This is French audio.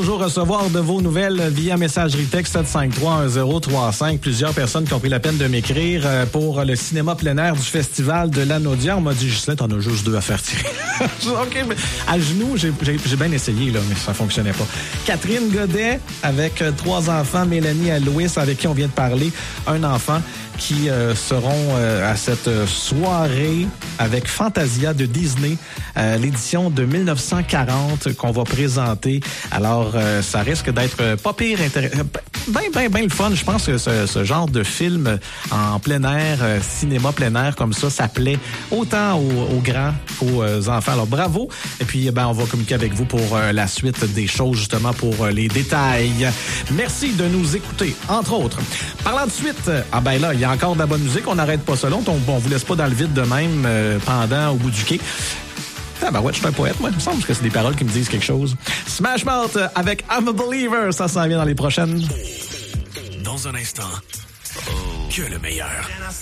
Toujours recevoir de vos nouvelles via messagerie texte 7531035. Plusieurs personnes qui ont pris la peine de m'écrire pour le cinéma plein air du Festival de l'Anaudière. On m'a dit, Ghislain, t'en as juste 2 à faire tirer. OK, mais à genoux, j'ai bien essayé, là, mais ça fonctionnait pas. Catherine Godet, avec 3 enfants, Mélanie et Louis, avec qui on vient de parler, un enfant, qui seront à cette soirée avec Fantasia de Disney, l'édition de 1940 qu'on va présenter. Alors, ça risque d'être pas pire, ben le fun. Je pense que ce genre de film en plein air, cinéma plein air comme ça plaît autant aux grands qu'aux enfants. Alors, bravo. Et puis, on va communiquer avec vous pour la suite des choses, justement, pour les détails. Merci de nous écouter, entre autres. Parlant de suite, là, il y a encore de la bonne musique. On n'arrête pas ça long. On vous laisse pas dans le vide de même pendant au bout du quai. Ouais, je suis un poète, moi. Il me semble que c'est des paroles qui me disent quelque chose. Smash Mouth avec I'm a Believer. Ça s'en vient dans les prochaines. Dans un instant, que le meilleur.